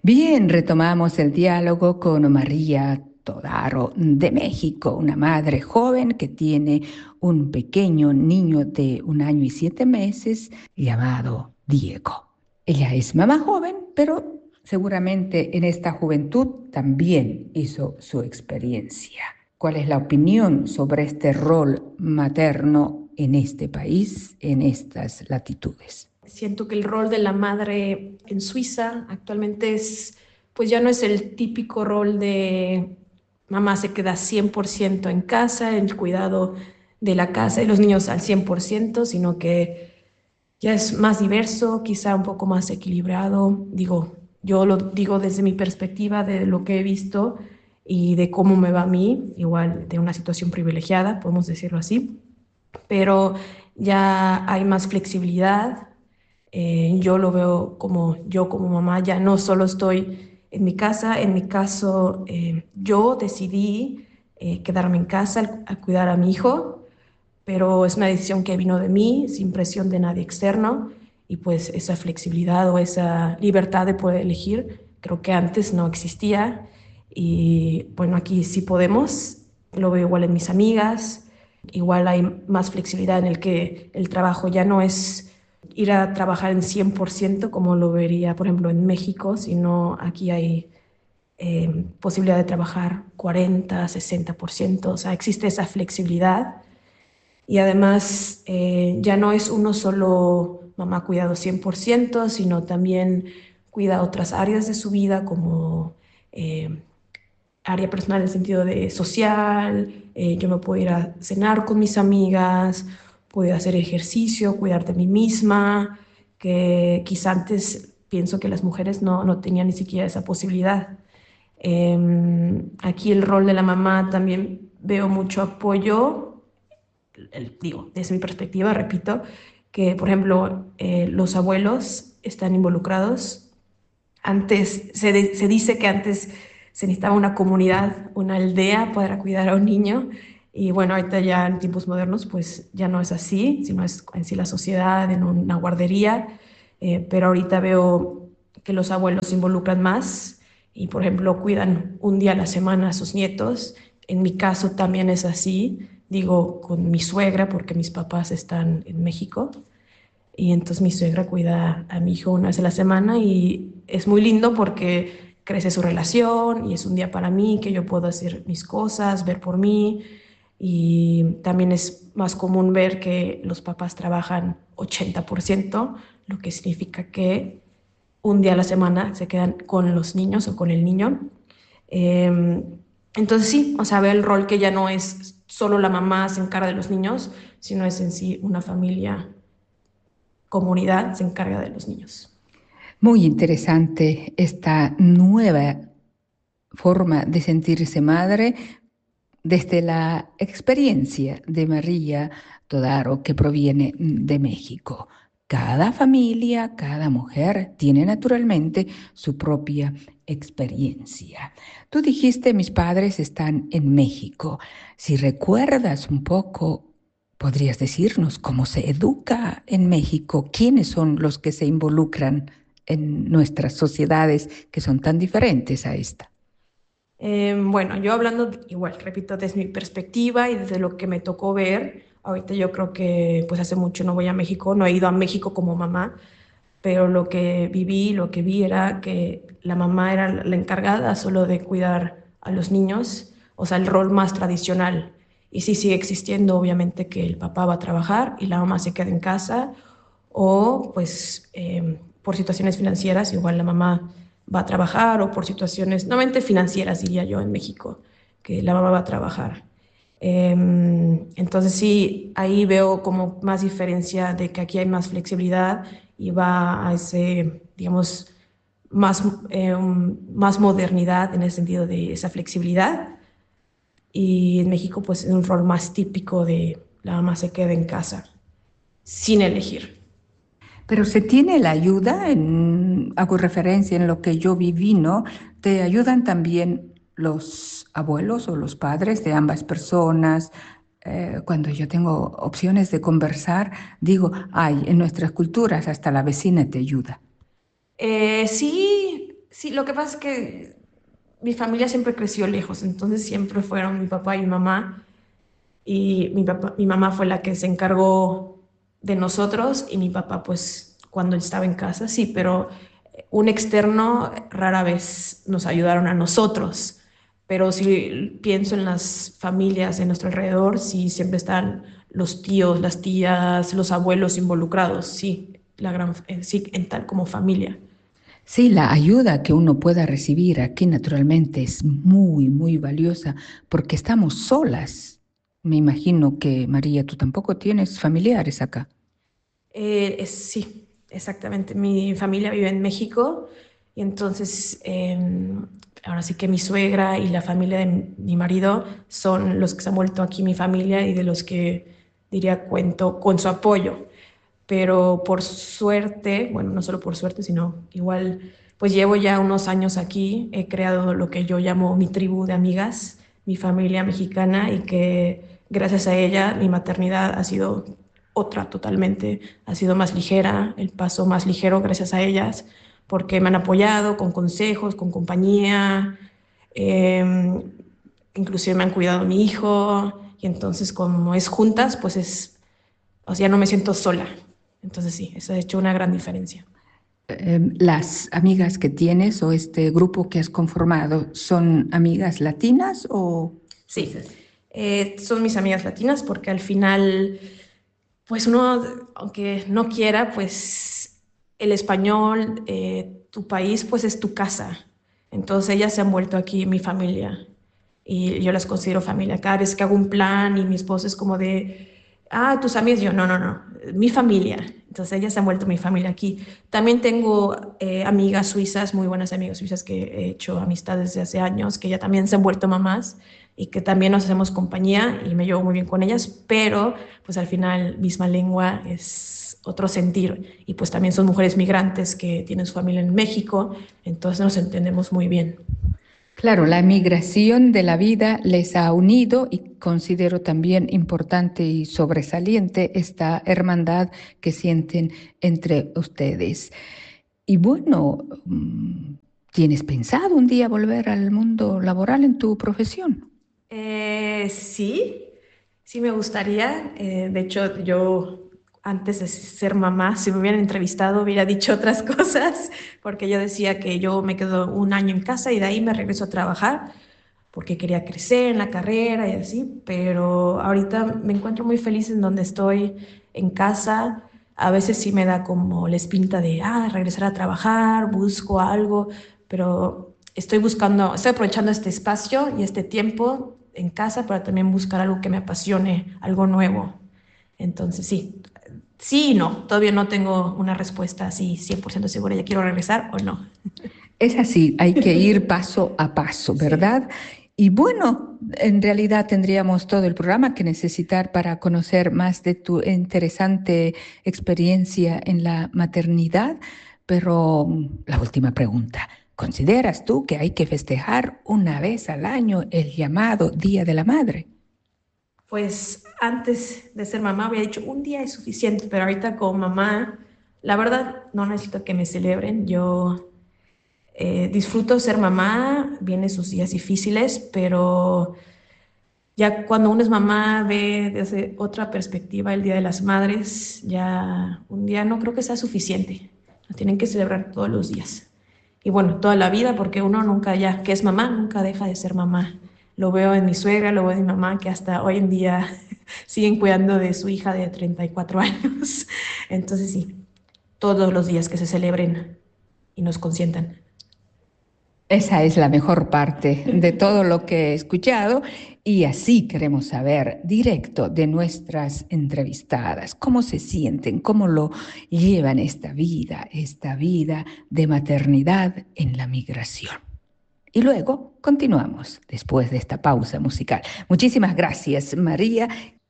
Bien, retomamos el diálogo con María Todaro de México, una madre joven que tiene un pequeño niño de 1 año y 7 meses llamado Diego. Ella es mamá joven, pero seguramente en esta juventud también hizo su experiencia. ¿Cuál es la opinión sobre este rol materno en este país, en estas latitudes? Siento que el rol de la madre en Suiza actualmente pues ya no es el típico rol de mamá se queda 100% en casa, el cuidado de la casa y los niños al 100%, sino que ya es más diverso, quizá un poco más equilibrado. Yo lo digo desde mi perspectiva de lo que he visto y de cómo me va a mí, igual de una situación privilegiada, podemos decirlo así, pero ya hay más flexibilidad. Yo lo veo como yo como mamá, ya no solo estoy en mi casa, en mi caso yo decidí quedarme en casa a cuidar a mi hijo, pero es una decisión que vino de mí, sin presión de nadie externo, y pues esa flexibilidad o esa libertad de poder elegir, creo que antes no existía, y bueno, aquí sí podemos, lo veo igual en mis amigas, igual hay más flexibilidad en el que el trabajo ya no es ir a trabajar en 100% como lo vería, por ejemplo, en México, sino aquí hay posibilidad de trabajar 40, 60%, o sea, existe esa flexibilidad y además ya no es uno solo mamá cuidado 100%, sino también cuida otras áreas de su vida como área personal en el sentido de social, yo me puedo ir a cenar con mis amigas, puedo hacer ejercicio, cuidar de mí misma, que quizá antes pienso que las mujeres no tenían ni siquiera esa posibilidad. Aquí el rol de la mamá también veo mucho apoyo, digo, desde mi perspectiva, repito, que por ejemplo los abuelos están involucrados. Antes, se dice que antes se necesitaba una comunidad, una aldea para cuidar a un niño. Y bueno, ahorita ya en tiempos modernos, pues ya no es así, sino es en sí la sociedad, en una guardería. Pero ahorita veo que los abuelos se involucran más y, por ejemplo, cuidan un día a la semana a sus nietos. En mi caso también es así, digo, con mi suegra, porque mis papás están en México. Y entonces mi suegra cuida a mi hijo una vez a la semana y es muy lindo porque crece su relación y es un día para mí que yo puedo hacer mis cosas, ver por mí. Y también es más común ver que los papás trabajan 80%, lo que significa que un día a la semana se quedan con los niños o con el niño. Eh, entonces sí, o sea, ve el rol que ya no es solo la mamá se encarga de los niños, sino es en sí una familia comunidad se encarga de los niños. Muy interesante esta nueva forma de sentirse madre desde la experiencia de María Todaro, que proviene de México. Cada familia, cada mujer tiene naturalmente su propia experiencia. Tú dijiste, mis padres están en México. Si recuerdas un poco, ¿podrías decirnos cómo se educa en México? ¿Quiénes son los que se involucran en nuestras sociedades que son tan diferentes a esta? Bueno, yo hablando igual, repito, desde mi perspectiva y desde lo que me tocó ver, ahorita yo creo que pues hace mucho no voy a México, no he ido a México como mamá, pero lo que viví, lo que vi era que la mamá era la encargada solo de cuidar a los niños, o sea, el rol más tradicional. Y sí sigue existiendo, obviamente, que el papá va a trabajar y la mamá se queda en casa, o pues por situaciones financieras, igual la mamá va a trabajar, o por situaciones, normalmente financieras, diría yo, en México, que la mamá va a trabajar. Entonces sí, ahí veo como más diferencia de que aquí hay más flexibilidad y va a ese, digamos, más modernidad en el sentido de esa flexibilidad. Y en México, pues es un rol más típico de la mamá se queda en casa, sin elegir. Pero se tiene la ayuda, hago referencia en lo que yo viví, ¿no? Te ayudan también los abuelos o los padres de ambas personas. Cuando yo tengo opciones de conversar, digo, ay, en nuestras culturas hasta la vecina te ayuda. Sí, Sí, lo que pasa es que mi familia siempre creció lejos, entonces siempre fueron mi papá y mi mamá. Y mi mamá fue la que se encargó de nosotros y mi papá, pues, cuando él estaba en casa, sí, pero un externo rara vez nos ayudaron a nosotros. Pero si pienso en las familias de nuestro alrededor, sí, siempre están los tíos, las tías, los abuelos involucrados, sí, sí, en tal como familia. Sí, la ayuda que uno pueda recibir aquí naturalmente es muy, muy valiosa porque estamos solas. Me imagino que, María, tú tampoco tienes familiares acá. Sí, exactamente. Mi familia vive en México y entonces ahora sí que mi suegra y la familia de mi marido son los que se han vuelto aquí mi familia y de los que diría cuento con su apoyo. Pero por suerte, bueno, no solo por suerte, sino igual, pues llevo ya unos años aquí, he creado lo que yo llamo mi tribu de amigas, mi familia mexicana y que gracias a ella mi maternidad ha sido otra totalmente, ha sido más ligera, el paso más ligero gracias a ellas, porque me han apoyado con consejos, con compañía, eh, inclusive me han cuidado a mi hijo y entonces como es juntas, pues es, o sea, no me siento sola. Entonces sí, eso ha hecho una gran diferencia. ¿Las amigas que tienes o este grupo que has conformado son amigas latinas o Sí, suizas? son mis amigas latinas porque al final, pues uno, aunque no quiera, pues el español, tu país, pues es tu casa. Entonces ellas se han vuelto aquí mi familia y yo las considero familia. Cada vez que hago un plan y mi esposo es como de, ah, tus amigas, yo, no, no, no, mi familia. Entonces ellas se han vuelto mi familia aquí. También tengo amigas suizas, muy buenas amigas suizas que he hecho amistades desde hace años, que ya también se han vuelto mamás y que también nos hacemos compañía y me llevo muy bien con ellas, pero pues al final misma lengua es otro sentir y pues también son mujeres migrantes que tienen su familia en México, entonces nos entendemos muy bien. Claro, la migración de la vida les ha unido y considero también importante y sobresaliente esta hermandad que sienten entre ustedes. Y bueno, ¿tienes pensado un día volver al mundo laboral en tu profesión? Sí, sí me gustaría. De hecho, yo antes de ser mamá, si me hubieran entrevistado, hubiera dicho otras cosas, porque yo decía que yo me quedo un año en casa y de ahí me regreso a trabajar, porque quería crecer en la carrera y así, pero ahorita me encuentro muy feliz en donde estoy en casa. A veces sí me da como la espinta de, regresar a trabajar, busco algo, pero estoy aprovechando este espacio y este tiempo en casa para también buscar algo que me apasione, algo nuevo. Entonces, sí, sí y no, todavía no tengo una respuesta así 100% segura, ya quiero regresar o no. Es así, hay que ir paso a paso, Sí. ¿verdad? Y bueno, en realidad tendríamos todo el programa que necesitar para conocer más de tu interesante experiencia en la maternidad, pero la última pregunta, ¿consideras tú que hay que festejar una vez al año el llamado Día de la Madre? Pues antes de ser mamá había dicho un día es suficiente, pero ahorita como mamá, la verdad no necesito que me celebren. Yo disfruto ser mamá, vienen sus días difíciles, pero ya cuando uno es mamá ve desde otra perspectiva el Día de las Madres, ya un día no creo que sea suficiente. Lo tienen que celebrar todos los días. Y bueno, toda la vida, porque uno nunca ya, que es mamá, nunca deja de ser mamá. Lo veo en mi suegra, lo veo en mi mamá, que hasta hoy en día siguen cuidando de su hija de 34 años. Entonces sí, todos los días que se celebren y nos consientan. Esa es la mejor parte de todo lo que he escuchado y así queremos saber directo de nuestras entrevistadas cómo se sienten, cómo lo llevan esta vida de maternidad en la migración. Y luego continuamos después de esta pausa musical. Muchísimas gracias, María.